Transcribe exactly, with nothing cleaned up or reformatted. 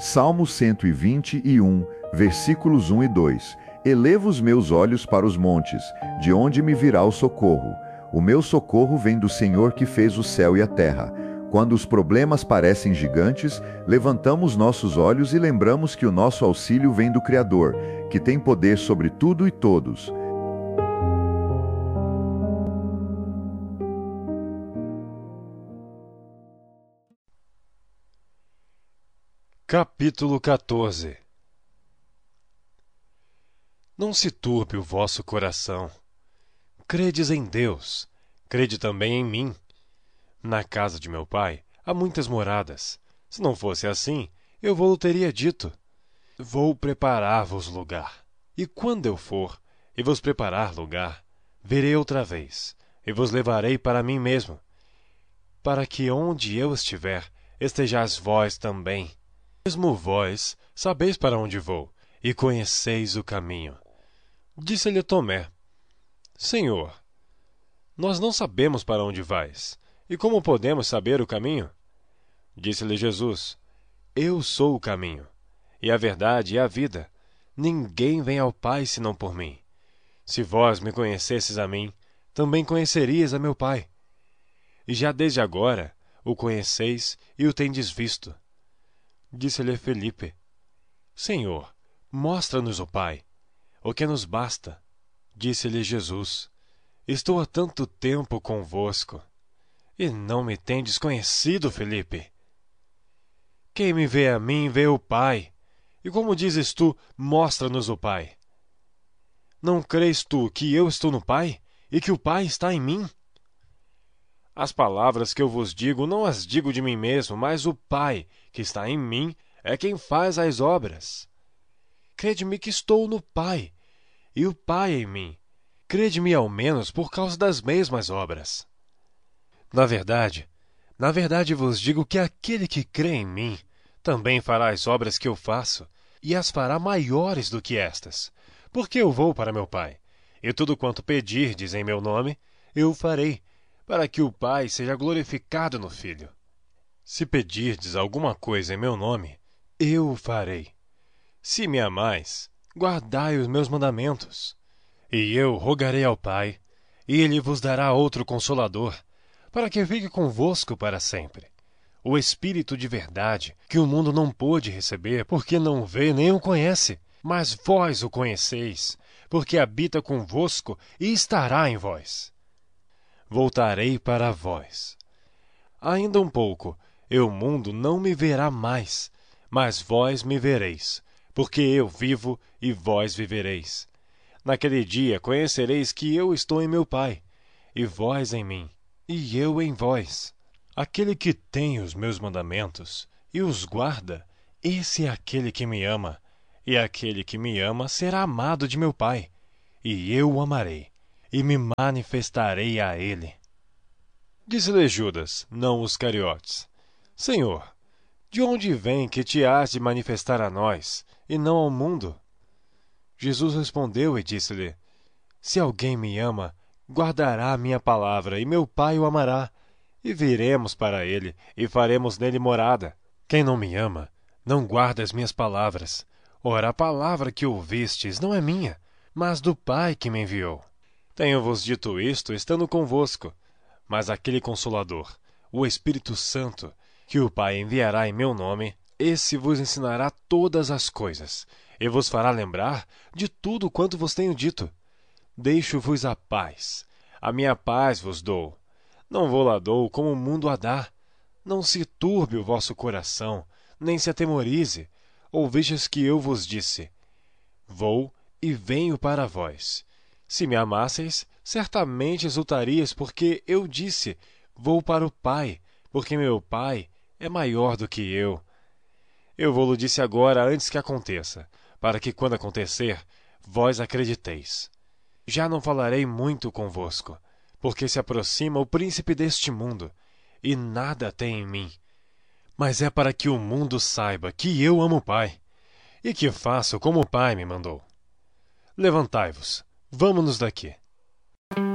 Salmo cento e vinte e um, versículos um e dois. Elevo os meus olhos para os montes, de onde me virá o socorro. O meu socorro vem do Senhor que fez o céu e a terra. Quando os problemas parecem gigantes, levantamos nossos olhos e lembramos que o nosso auxílio vem do Criador, que tem poder sobre tudo e todos. Capítulo quatorze. Não se turbe o vosso coração. Credes em Deus, crede também em mim. Na casa de meu pai há muitas moradas. Se não fosse assim, eu vou-lo teria dito. Vou preparar-vos lugar. E quando eu for, e vos preparar lugar, virei outra vez, e vos levarei para mim mesmo, para que onde eu estiver, estejais vós também. Mesmo vós sabeis para onde vou, e conheceis o caminho. Disse-lhe Tomé: Senhor, nós não sabemos para onde vais, e como podemos saber o caminho? Disse-lhe Jesus: Eu sou o caminho, e a verdade e a vida. Ninguém vem ao Pai senão por mim. Se vós me conhecesses a mim, também conhecerias a meu Pai. E já desde agora o conheceis e o tendes visto. Disse-lhe Felipe: Senhor, mostra-nos o Pai, o que nos basta. Disse-lhe Jesus: Estou há tanto tempo convosco, e não me tendes conhecido, Felipe? Quem me vê a mim, vê o Pai. E como dizes tu, mostra-nos o Pai? Não crês tu que eu estou no Pai, e que o Pai está em mim? As palavras que eu vos digo, não as digo de mim mesmo, mas o Pai, que está em mim, é quem faz as obras. Crede-me que estou no Pai, e o Pai em mim. Crede-me ao menos por causa das mesmas obras. Na verdade, na verdade vos digo que aquele que crê em mim, também fará as obras que eu faço, e as fará maiores do que estas, porque eu vou para meu Pai, e tudo quanto pedirdes em meu nome, eu farei, para que o Pai seja glorificado no Filho. Se pedirdes alguma coisa em meu nome, eu o farei. Se me amais, guardai os meus mandamentos. E eu rogarei ao Pai, e ele vos dará outro Consolador, para que fique convosco para sempre. O Espírito de verdade, que o mundo não pôde receber, porque não vê nem o conhece, mas vós o conheceis, porque habita convosco e estará em vós. Voltarei para vós. Ainda um pouco, e o mundo não me verá mais, mas vós me vereis, porque eu vivo e vós vivereis. Naquele dia conhecereis que eu estou em meu Pai, e vós em mim, e eu em vós. Aquele que tem os meus mandamentos e os guarda, esse é aquele que me ama, e aquele que me ama será amado de meu Pai, e eu o amarei, e me manifestarei a ele. Disse-lhe Judas, não os Iscariotes: Senhor, de onde vem que te has de manifestar a nós, e não ao mundo? Jesus respondeu e disse-lhe: Se alguém me ama, guardará a minha palavra, e meu Pai o amará, e viremos para ele, e faremos nele morada. Quem não me ama, não guarda as minhas palavras. Ora, a palavra que ouvistes não é minha, mas do Pai que me enviou. Tenho-vos dito isto estando convosco, mas aquele Consolador, o Espírito Santo, que o Pai enviará em meu nome, esse vos ensinará todas as coisas, e vos fará lembrar de tudo quanto vos tenho dito. Deixo-vos a paz, a minha paz vos dou. Não vou-la dou como o mundo a dá. Não se turbe o vosso coração, nem se atemorize. Ouvistes que eu vos disse: Vou e venho para vós. Se me amasseis, certamente exultarias, porque eu disse: Vou para o Pai, porque meu Pai é maior do que eu. Eu vou-lo disse agora antes que aconteça, para que, quando acontecer, vós acrediteis. Já não falarei muito convosco, porque se aproxima o príncipe deste mundo, e nada tem em mim. Mas é para que o mundo saiba que eu amo o Pai, e que faço como o Pai me mandou. Levantai-vos, vamo-nos daqui.